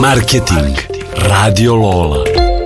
Marketing Radio Lola.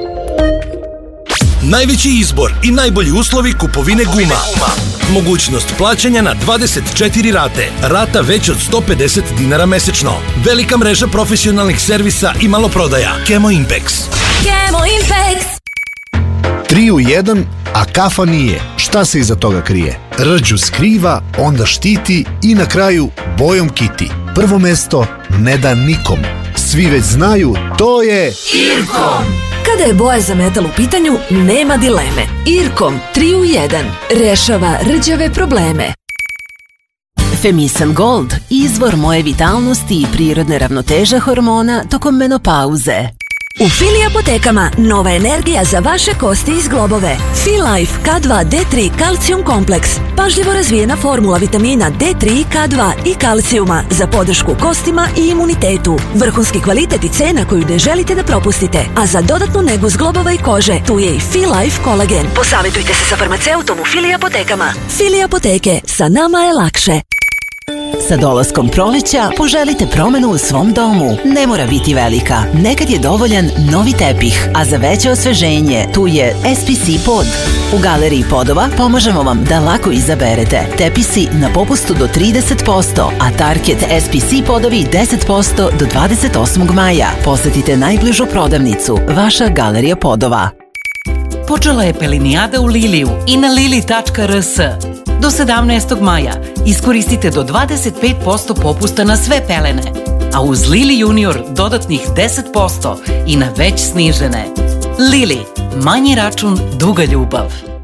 Najveći izbor i najbolji uslovi kupovine guma. Mogućnost plaćanja na 24 rate. Rata već od 150 dinara mesečno. Velika mreža profesionalnih servisa i maloprodaja. Kemo Impex. Kemo Impex. 3 u 1, a kafa nije. Šta se iza toga krije? Rđu skriva, onda štiti i na kraju bojom kiti. Prvo mesto ne da nikom. Svi već znaju, to je Irkom. Kada je boja za metal u pitanju, nema dileme. Irkom 3 u 1 rešava rđave probleme. Femisan Gold, izvor moje vitalnosti i prirodne ravnoteže hormona tokom menopauze. U Fili apotekama nova energija za vaše kosti i zglobove. Filife K2 D3 kalcijum kompleks. Pažljivo razvijena formula vitamina D3, K2 i kalcijuma za podršku kostima i imunitetu. Vrhunski kvalitet i cena koju ne želite da propustite. A za dodatnu negu zglobova i kože, tu je i Filife kolagen. Posavetujte se sa farmaceutom u Fili apotekama. Fili apoteke, sa nama je lakše. Sa dolaskom proleća poželite promenu u svom domu. Ne mora biti velika. Nekad je dovoljan novi tepih, a za veće osveženje tu je SPC pod. U Galeriji podova pomažemo vam da lako izaberete. Tepisi na popustu do 30%, a Target SPC podovi 10% do 28. maja. Posetite najbližu prodavnicu. Vaša Galerija podova. Počela je pelinijada u Liliju i na lili.rs. Do 17. maja iskoristite do 25% popusta na sve pelene, a uz Lili Junior dodatnih 10% i na već snižene. Lili, manji račun, duga ljubav.